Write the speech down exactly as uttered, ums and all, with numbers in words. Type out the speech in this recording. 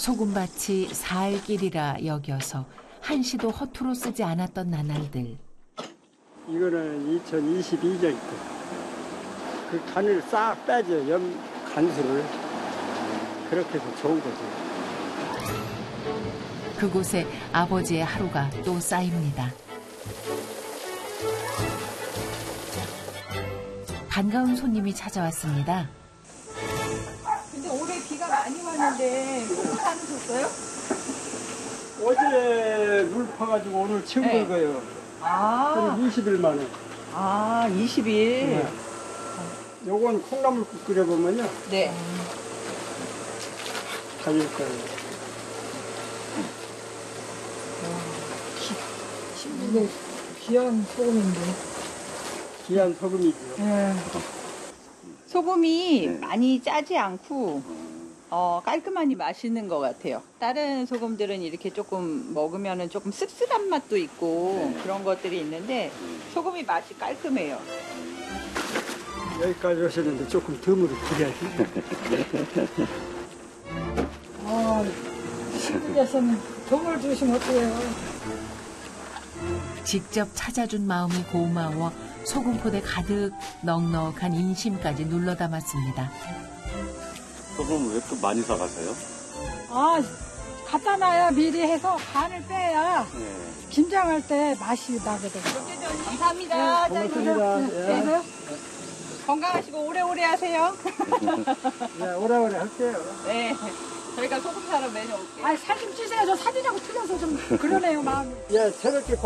소금밭이 살 길이라 여겨서 한시도 허투루 쓰지 않았던 나날들. 이거는 이천이십이 년 때. 그 간을 싹 빼죠. 염 간수를. 그렇게 해서 좋은 거죠. 그곳에 아버지의 하루가 또 쌓입니다. 반가운 손님이 찾아왔습니다. 근데 올해 비가 많이 왔는데 괜찮으셨어요? 어제 물 퍼가지고 오늘 치운 네. 거예요. 아, 그럼 이십 일 만에. 아, 이십 일. 네. 요건 콩나물국 끓여보면요. 네. 달릴 거예요. 근데 귀한 소금인데. 귀한 소금이죠. 네. 소금이 많이 짜지 않고 어, 깔끔하니 맛있는 것 같아요. 다른 소금들은 이렇게 조금 먹으면 조금 씁쓸한 맛도 있고 네. 그런 것들이 있는데 소금이 맛이 깔끔해요. 여기까지 오셨는데 조금 덤으로 드려야지. 아, 시골에서는 돈을 주시면 어때요? 직접 찾아준 마음이 고마워 소금포대 가득 넉넉한 인심까지 눌러 담았습니다. 소금을 왜 또 많이 사가세요? 아, 갖다 놔야 미리 해서 간을 빼야 네. 김장할 때 맛이 나거든요. 감사합니다. 네, 고맙습니다. 네. 예. 건강하시고 오래오래 하세요. 네, 오래오래 할게요. 네. 저희가 소금 사러 매년 올게요. 아, 사진 찍으세요. 저 사진하고 틀려서 좀 그러네요, 마음이. 예, 저렇게